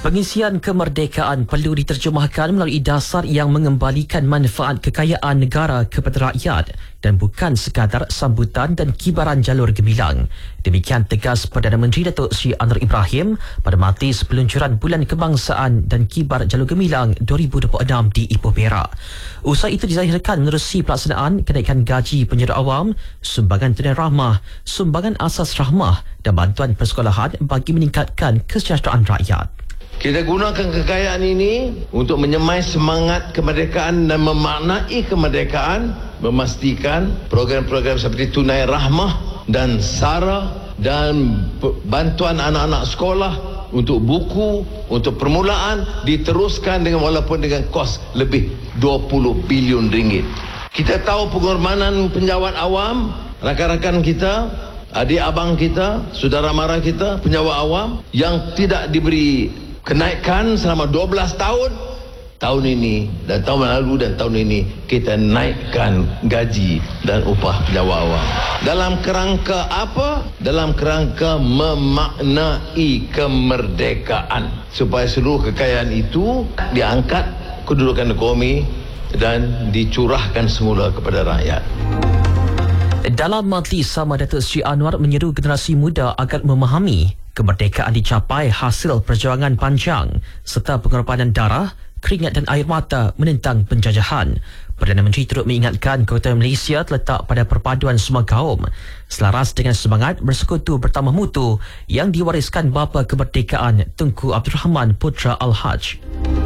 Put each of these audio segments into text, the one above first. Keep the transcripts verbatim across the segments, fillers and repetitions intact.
Pengisian kemerdekaan perlu diterjemahkan melalui dasar yang mengembalikan manfaat kekayaan negara kepada rakyat dan bukan sekadar sambutan dan kibaran jalur gemilang. Demikian tegas Perdana Menteri Datuk Seri Anwar Ibrahim pada majlis peluncuran Bulan Kebangsaan dan Kibar Jalur Gemilang dua ribu dua puluh enam di Ipoh Perak. Usaha itu dizahirkan menerusi pelaksanaan kenaikan gaji penjara awam, sumbangan tunai rahmah, sumbangan asas rahmah dan bantuan persekolahan bagi meningkatkan kesejahteraan rakyat. Kita gunakan kekayaan ini untuk menyemai semangat kemerdekaan dan memaknai kemerdekaan, memastikan program-program seperti tunai rahmah dan SARA dan bantuan anak-anak sekolah untuk buku, untuk permulaan diteruskan dengan walaupun dengan kos lebih dua puluh bilion ringgit. Kita tahu pengorbanan penjawat awam, rakan-rakan kita, adik abang kita, saudara mara kita, penjawat awam yang tidak diberi kenaikan selama dua belas tahun. Tahun ini dan tahun lalu dan tahun ini kita naikkan gaji dan upah penjawat awam. Dalam kerangka apa? Dalam kerangka memaknai kemerdekaan, supaya seluruh kekayaan itu diangkat kedudukan ekonomi dan dicurahkan semula kepada rakyat. Dalam majlis sama, Datuk Seri Anwar menyeru generasi muda agar memahami kemerdekaan dicapai hasil perjuangan panjang serta pengorbanan darah, keringat dan air mata menentang penjajahan. Perdana Menteri turut mengingatkan kekuatan Malaysia terletak pada perpaduan semua kaum, selaras dengan semangat bersekutu bertambah mutu yang diwariskan bapa kemerdekaan Tunku Abdul Rahman Putra Al-Haj.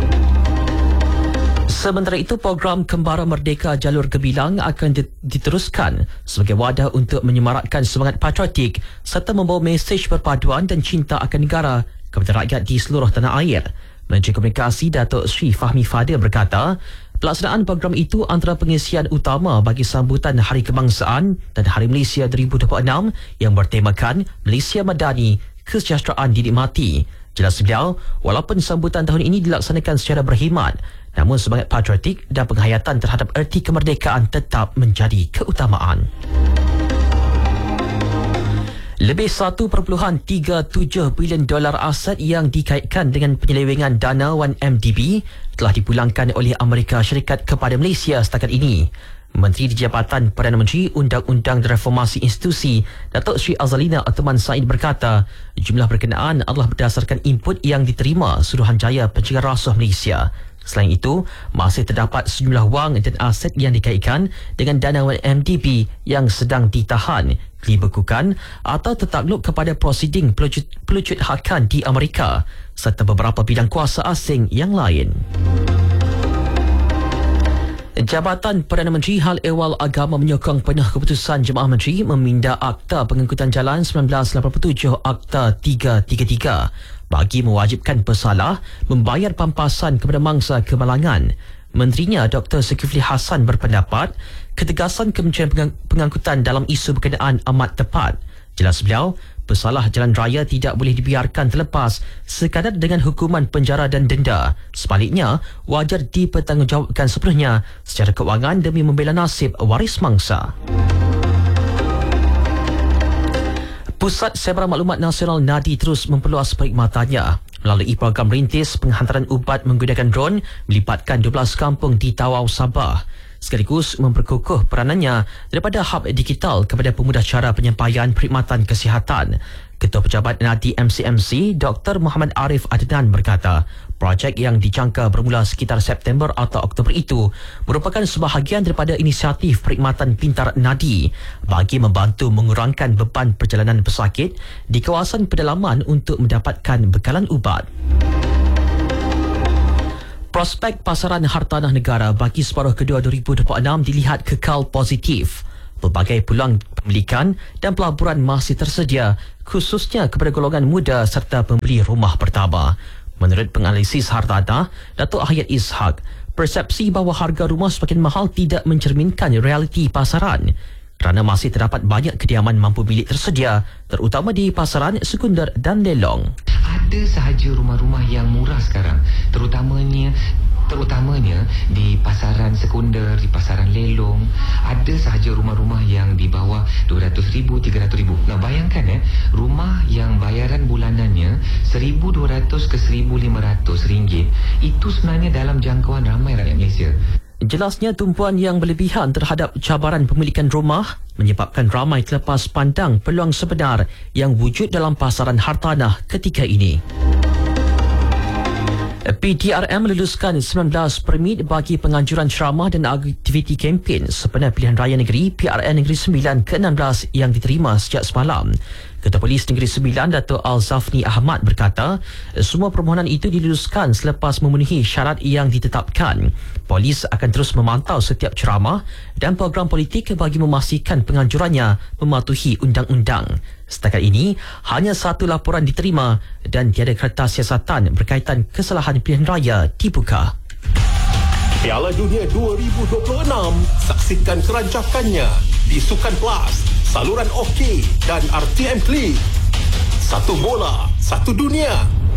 Sementara itu, program Kembara Merdeka Jalur Gemilang akan diteruskan sebagai wadah untuk menyemarakkan semangat patriotik serta membawa mesej perpaduan dan cinta akan negara kepada rakyat di seluruh tanah air. Menteri Komunikasi Datuk Seri Fahmi Fadil berkata, pelaksanaan program itu antara pengisian utama bagi sambutan Hari Kebangsaan dan Hari Malaysia dua ribu dua puluh enam yang bertemakan Malaysia Madani, Kesejahteraan Dinikmati. Jelas beliau, walaupun sambutan tahun ini dilaksanakan secara berkhidmat, namun semangat patriotik dan penghayatan terhadap erti kemerdekaan tetap menjadi keutamaan. Lebih satu perpuluhan tiga tujuh bilion dolar aset yang dikaitkan dengan penyelewengan dana satu M D B telah dipulangkan oleh Amerika Syarikat kepada Malaysia setakat ini. Menteri di Jabatan Perdana Menteri Undang-Undang dan Reformasi Institusi Datuk Seri Azalina Attuman Said berkata, jumlah berkenaan adalah berdasarkan input yang diterima Suruhanjaya Pencegahan Rasuah Malaysia. Selain itu, masih terdapat sejumlah wang dan aset yang dikaitkan dengan dana satu M D B yang sedang ditahan, dibekukan atau tertakluk kepada prosiding pelucut, pelucut hakan di Amerika serta beberapa bidang kuasa asing yang lain. Jabatan Perdana Menteri Hal Ehwal Agama menyokong penuh keputusan Jemaah Menteri meminda Akta Pengangkutan Jalan seribu sembilan ratus lapan puluh tujuh Akta tiga tiga tiga bagi mewajibkan pesalah membayar pampasan kepada mangsa kemalangan. Menterinya Doktor Zulkifli Hassan berpendapat ketegasan Kementerian Pengangkutan dalam isu berkenaan amat tepat. Jelas beliau, pesalah jalan raya tidak boleh dibiarkan terlepas sekadar dengan hukuman penjara dan denda. Sebaliknya, wajar dipertanggungjawabkan sepenuhnya secara kewangan demi membela nasib waris mangsa. Pusat Sebarang Maklumat Nasional Nadi terus memperluas perkhidmatannya melalui program rintis penghantaran ubat menggunakan drone melibatkan dua belas kampung di Tawau, Sabah, sekaligus memperkukuh peranannya daripada hub digital kepada pemudah cara penyampaian perkhidmatan kesihatan. Ketua Pejabat Nadi M C M C Doktor Muhammad Arif Adnan berkata, projek yang dijangka bermula sekitar September atau Oktober itu merupakan sebahagian daripada inisiatif perkhidmatan pintar Nadi bagi membantu mengurangkan beban perjalanan pesakit di kawasan pedalaman untuk mendapatkan bekalan ubat. Prospek pasaran hartanah negara bagi separuh kedua dua ribu dua puluh enam dilihat kekal positif. Pelbagai peluang pemilikan dan pelaburan masih tersedia, khususnya kepada golongan muda serta pembeli rumah pertama. Menurut penganalisis hartanah, Datuk Hayat Ishak, persepsi bahawa harga rumah semakin mahal tidak mencerminkan realiti pasaran kerana masih terdapat banyak kediaman mampu milik tersedia, terutama di pasaran sekunder dan lelong. Ada sahaja rumah-rumah yang murah sekarang, terutamanya terutamanya di pasaran sekunder, di pasaran lelong, ada sahaja rumah-rumah yang di bawah dua ratus ribu, tiga ratus ribu. Nah, bayangkan ya, rumah yang bayaran bulanannya seribu dua ratus ke seribu lima ratus ringgit, itu sebenarnya dalam jangkauan ramai rakyat Malaysia. Jelasnya tumpuan yang berlebihan terhadap cabaran pemilikan rumah menyebabkan ramai terlepas pandang peluang sebenar yang wujud dalam pasaran hartanah ketika ini. P D R M meluluskan sembilan belas permit bagi penganjuran ceramah dan aktiviti kempen sempena pilihan raya negeri P R N Negeri Sembilan ke enam belas yang diterima sejak semalam. Ketua Polis Negeri Sembilan, Dato' Al-Zafni Ahmad berkata, semua permohonan itu diluluskan selepas memenuhi syarat yang ditetapkan. Polis akan terus memantau setiap ceramah dan program politik bagi memastikan penganjurannya mematuhi undang-undang. Setakat ini, hanya satu laporan diterima dan tiada kertas siasatan berkaitan kesalahan pilihan raya dibuka. Piala Dunia dua ribu dua puluh enam, saksikan kerancakannya di Sukan Plus, saluran OK dan R T M Klik. Satu bola, satu dunia.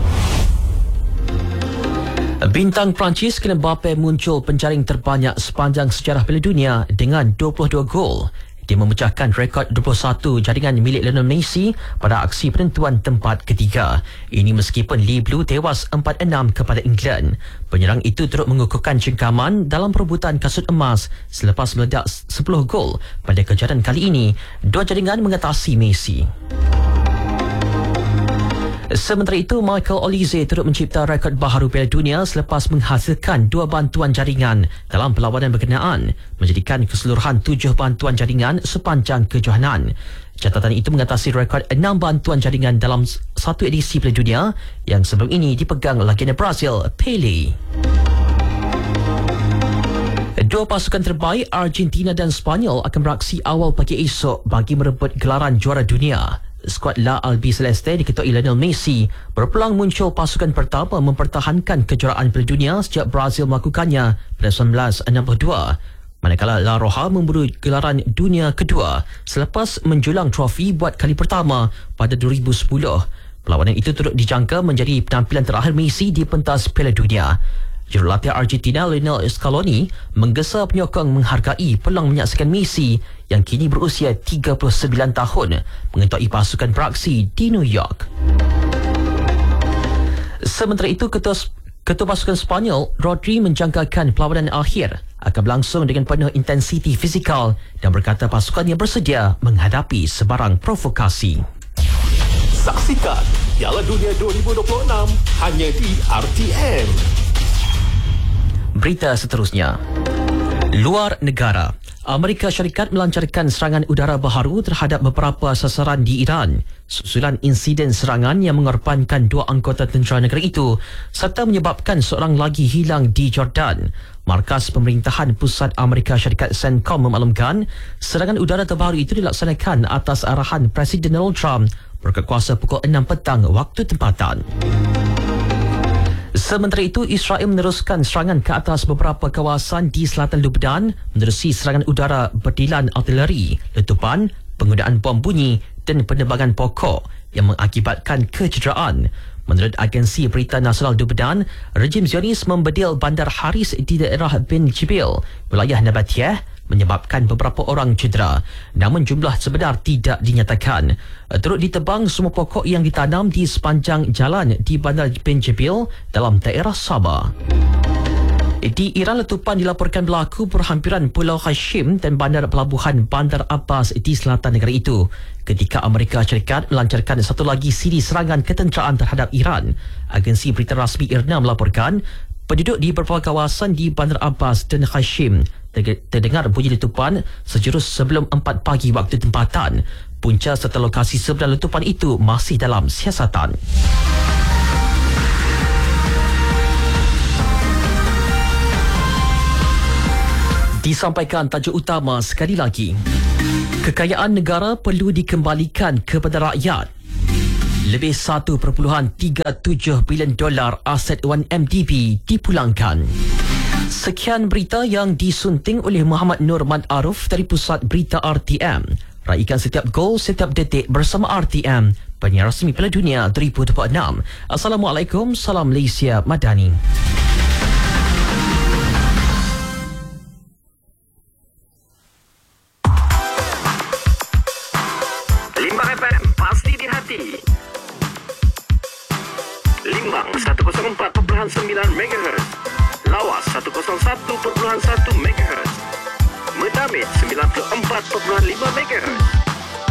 Bintang Perancis Kylian Mbappe muncul penjaring terbanyak sepanjang sejarah Piala Dunia dengan dua puluh dua gol. Dia memecahkan rekod dua puluh satu jaringan milik Lionel Messi pada aksi penentuan tempat ketiga. Ini meskipun Lee Blue tewas empat enam kepada England. Penyerang itu turut mengukuhkan cengkaman dalam perebutan kasut emas selepas meledak sepuluh gol pada kejaran kali ini. Dua jaringan mengatasi Messi. Sementara itu, Michael Olise turut mencipta rekod baharu Piala Dunia selepas menghasilkan dua bantuan jaringan dalam perlawanan berkenaan, menjadikan keseluruhan tujuh bantuan jaringan sepanjang kejohanan. Catatan itu mengatasi rekod enam bantuan jaringan dalam satu edisi Piala Dunia yang sebelum ini dipegang legenda Brazil, Pele. Dua pasukan terbaik Argentina dan Sepanyol akan beraksi awal pagi esok bagi merebut gelaran juara dunia. Skuad La Albiceleste diketuai Lionel Messi berpeluang muncul pasukan pertama mempertahankan kejuaraan Piala Dunia sejak Brazil melakukannya pada seribu sembilan ratus enam puluh dua. Manakala La Roja memburu gelaran dunia kedua selepas menjulang trofi buat kali pertama pada dua ribu sepuluh. Perlawanan itu turut dijangka menjadi penampilan terakhir Messi di pentas Piala Dunia. Jurulatih Argentina Lionel Scaloni menggesa penyokong menghargai peluang menyaksikan Messi yang kini berusia tiga puluh sembilan tahun mengetuai pasukan beraksi di New York. Sementara itu, Ketua, Ketua pasukan Sepanyol Rodri menjangkakan perlawanan akhir akan berlangsung dengan penuh intensiti fizikal dan berkata pasukannya bersedia menghadapi sebarang provokasi. Saksikan Piala Dunia dua ribu dua puluh enam hanya di R T M. Berita seterusnya. Luar negara. Amerika Syarikat melancarkan serangan udara baharu terhadap beberapa sasaran di Iran susulan insiden serangan yang mengorbankan dua anggota tentera negara itu serta menyebabkan seorang lagi hilang di Jordan. Markas Pemerintahan Pusat Amerika Syarikat CENTCOM memaklumkan serangan udara terbaru itu dilaksanakan atas arahan Presiden Donald Trump berkuasa pukul enam petang waktu tempatan. Sementara itu, Israel meneruskan serangan ke atas beberapa kawasan di selatan Lebanon menerusi serangan udara berdilan artileri, letupan, penggunaan bom bunyi dan penerbangan pokok yang mengakibatkan kecederaan. Menurut agensi berita nasional Lebanon, rejim Zionis membedil bandar Haris di daerah bin Jibil, wilayah Nabatiyah, menyebabkan beberapa orang cedera. Namun jumlah sebenar tidak dinyatakan. Turut ditebang semua pokok yang ditanam di sepanjang jalan di bandar bin Jibil dalam daerah Sabah. Di Iran, letupan dilaporkan berlaku perhampiran Pulau Hashim dan bandar pelabuhan Bandar Abbas di selatan negara itu ketika Amerika Syarikat melancarkan satu lagi siri serangan ketenteraan terhadap Iran. Agensi berita rasmi I R N A melaporkan penduduk di beberapa kawasan di Bandar Abbas dan Hashim terdengar bunyi letupan sejurus sebelum empat pagi waktu tempatan. Punca serta lokasi sebenar letupan itu masih dalam siasatan. Disampaikan tajuk utama sekali lagi. Kekayaan negara perlu dikembalikan kepada rakyat. Lebih satu perpuluhan tiga tujuh bilion dolar aset one M D B dipulangkan. Sekian berita yang disunting oleh Muhammad Nur Mat Aruf dari Pusat Berita R T M. Raikan setiap gol, setiap detik bersama R T M, penyiar rasmi Piala Dunia dua ribu dua puluh enam. Assalamualaikum, salam Malaysia Madani. Palembang seratus empat perpuluhan sembilan megahertz, Lawas seratus satu perpuluhan satu megahertz, Medamit sembilan puluh empat perpuluhan lima megahertz,